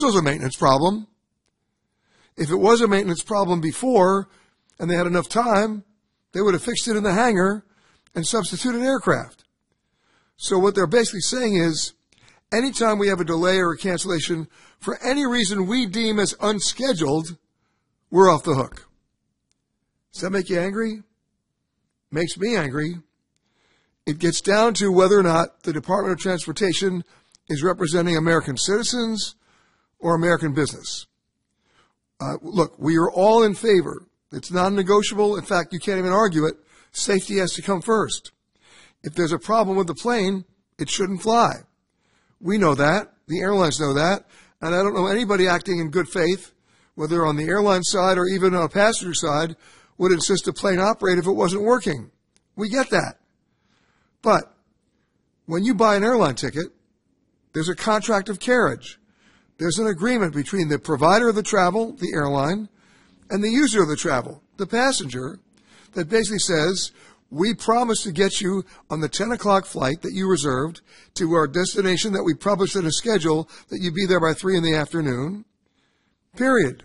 was a maintenance problem. If it was a maintenance problem before and they had enough time, they would have fixed it in the hangar and substituted aircraft. So what they're basically saying is, anytime we have a delay or a cancellation for any reason we deem as unscheduled, we're off the hook. Does that make you angry? Makes me angry. It gets down to whether or not the Department of Transportation is representing American citizens or American business. Look, we are all in favor. It's non-negotiable. In fact, you can't even argue it. Safety has to come first. If there's a problem with the plane, it shouldn't fly. We know that. The airlines know that. And I don't know anybody acting in good faith, whether on the airline side or even on a passenger side, would insist a plane operate if it wasn't working. We get that. But when you buy an airline ticket, there's a contract of carriage. There's an agreement between the provider of the travel, the airline, and the user of the travel, the passenger, that basically says, we promise to get you on the 10 o'clock flight that you reserved to our destination that we published in a schedule that you'd be there by 3 in the afternoon, period.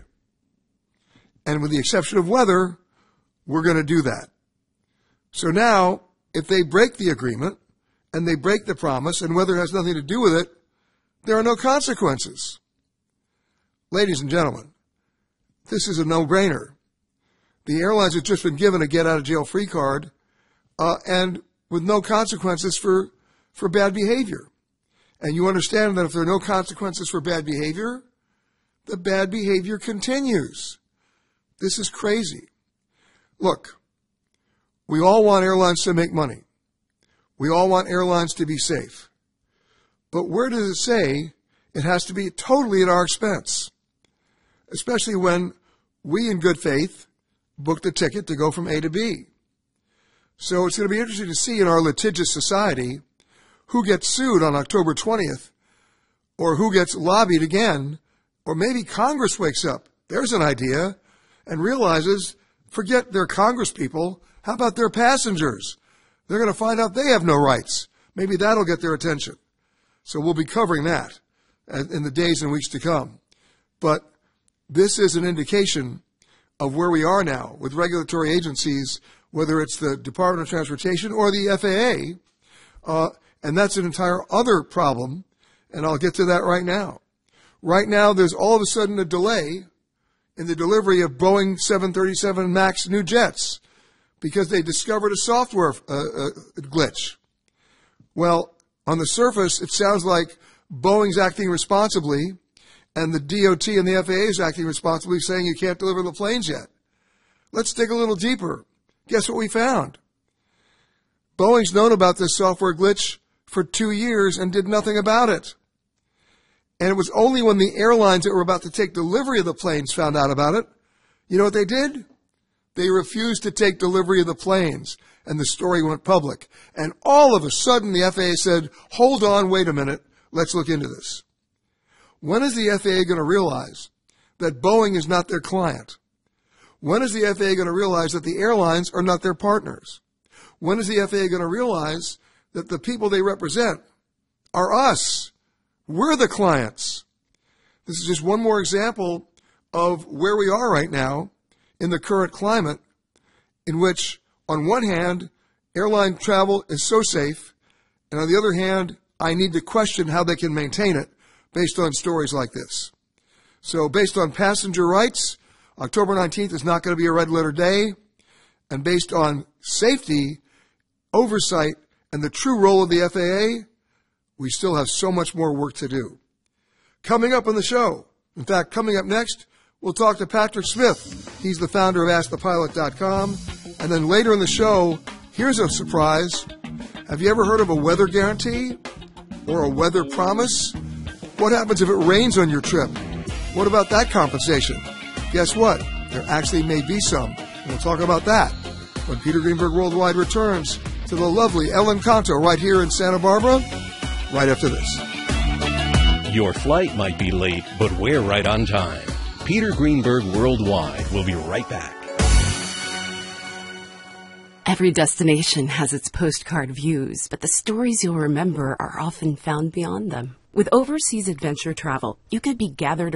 And with the exception of weather, we're going to do that. So now, if they break the agreement and they break the promise and weather has nothing to do with it, there are no consequences. Ladies and gentlemen, this is a no-brainer. The airlines have just been given a get-out-of-jail-free card and with no consequences for bad behavior. And you understand that if there are no consequences for bad behavior, the bad behavior continues. This is crazy. Look, we all want airlines to make money. We all want airlines to be safe. But where does it say it has to be totally at our expense? Especially when we, in good faith, booked a ticket to go from A to B. So it's going to be interesting to see in our litigious society who gets sued on October 20th or who gets lobbied again, or maybe Congress wakes up. There's an idea and realizes, forget their Congress people, how about their passengers? They're going to find out they have no rights. Maybe that'll get their attention. So we'll be covering that in the days and weeks to come. But this is an indication of where we are now with regulatory agencies, whether it's the Department of Transportation or the FAA, and that's an entire other problem, and I'll get to that right now. Right now, there's all of a sudden a delay in the delivery of Boeing 737 MAX new jets because they discovered a software glitch. Well, on the surface, it sounds like Boeing's acting responsibly, and the DOT and the FAA is acting responsibly, saying you can't deliver the planes yet. Let's dig a little deeper. Guess what we found? Boeing's known about this software glitch for 2 years and did nothing about it. And it was only when the airlines that were about to take delivery of the planes found out about it. You know what they did? They refused to take delivery of the planes, and the story went public. And all of a sudden, the FAA said, hold on, wait a minute, let's look into this. When is the FAA going to realize that Boeing is not their client? When is the FAA going to realize that the airlines are not their partners? When is the FAA going to realize that the people they represent are us? We're the clients. This is just one more example of where we are right now in the current climate, in which, on one hand, airline travel is so safe, and on the other hand, I need to question how they can maintain it based on stories like this. So based on passenger rights, October 19th is not going to be a red letter day, and based on safety, oversight, and the true role of the FAA, we still have so much more work to do. Coming up on the show, in fact, coming up next, we'll talk to Patrick Smith. He's the founder of AskThePilot.com. And then later in the show, here's a surprise. Have you ever heard of a weather guarantee or a weather promise? What happens if it rains on your trip? What about that compensation? Guess what? There actually may be some. And we'll talk about that when Peter Greenberg Worldwide returns to the lovely El Encanto right here in Santa Barbara, right after this. Your flight might be late, but we're right on time. Peter Greenberg Worldwide will be right back. Every destination has its postcard views, but the stories you'll remember are often found beyond them. With overseas adventure travel, you could be gathered